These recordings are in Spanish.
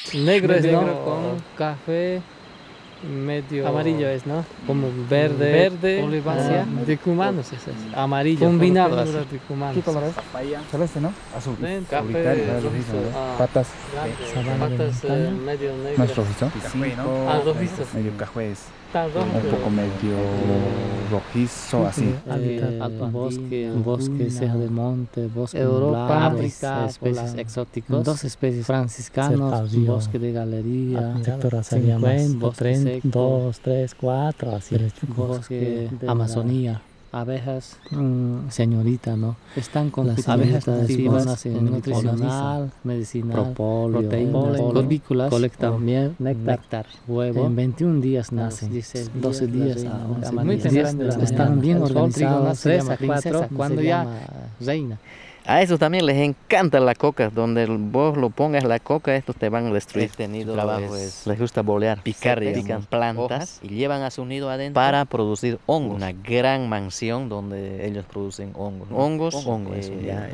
Negro es, Negro ¿no? con café medio Amarillo es, ¿no? como verde, Verde, olivácea, de cumanos es ese. Amarillo. combinado por así. de cumanos. ¿Qué color es? Celeste, ¿no? Azul. Café Solitario, rojizo, Patas. Sabana de patas montaña. medio ¿No negro. es rojizo? Rojizo. Medio cafés. Tan rojo, Un poco medio rojizo, así. Bosque, ceja de monte, bosque Europa, nublado, África, especies Pola- exóticos, dos especies franciscanos, bosque de galería, Arquitectura sería más 2, 3, 4, así. bosque de Amazonía. Abejas, señorita, ¿no? Están con las abejas activas en nutricional, medicinal, propóleo, proteínas, cordículas, colectan miel, néctar, huevo. En 21 días nacen, 12 días a 11 Muy días. temprano de la Están mañana. bien El sol organizados, trigo nace 3 a 4, cuando se ya llama reina. A esos también les encanta la coca. Donde vos lo pongas la coca, estos te van a destruir. Su trabajo les gusta bolear, picar, pican plantas y llevan a su nido adentro para producir hongos. Una gran mansión donde ellos producen hongos. Hongos.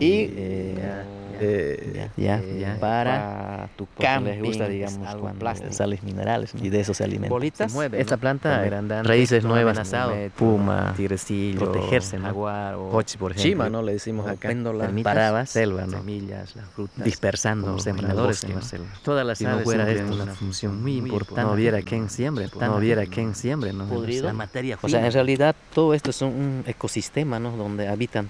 Para tu camping, les gusta, digamos, cuando sales minerales, ¿no? Y de eso se alimentan. Bolitas, esta planta raíces nuevas, puma, tigrecillo, protegerse, jaguar o hochi, por ejemplo. Chima, ¿no? Le decimos acá. Parabas, selva, ¿no? Semillas, las frutas, dispersando sembradores en la selva. Todas las aves cumplen una función muy importante. No hubiera quien siembre, ¿no? La materia fina. O sea, en realidad todo esto es un ecosistema, ¿no? Donde habitan